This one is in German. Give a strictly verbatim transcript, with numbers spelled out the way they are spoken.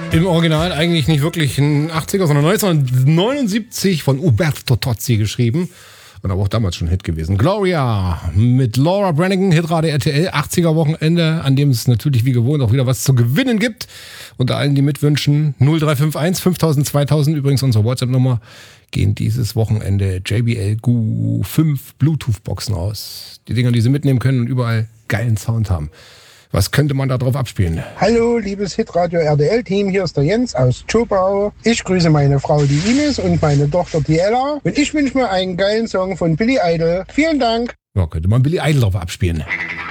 Im Original eigentlich nicht wirklich ein achtziger, sondern neunzehnhundertneunundsiebzig von Umberto Tozzi geschrieben. Und aber auch damals schon ein Hit gewesen. Gloria mit Laura Branigan, Hitradio R T L, achtziger Wochenende, an dem es natürlich wie gewohnt auch wieder was zu gewinnen gibt. Unter allen, die mitwünschen, null drei fünf eins fünftausend zweitausend, übrigens unsere WhatsApp-Nummer, gehen dieses Wochenende J B L G U fünf Bluetooth-Boxen aus. Die Dinger, die sie mitnehmen können und überall geilen Sound haben. Was könnte man da drauf abspielen? Hallo, liebes Hitradio R D L-Team, hier ist der Jens aus Zschopau. Ich grüße meine Frau, die Ines, und meine Tochter, die Ella. Und ich wünsche mir einen geilen Song von Billy Idol. Vielen Dank. Ja, könnte man Billy Idol drauf abspielen.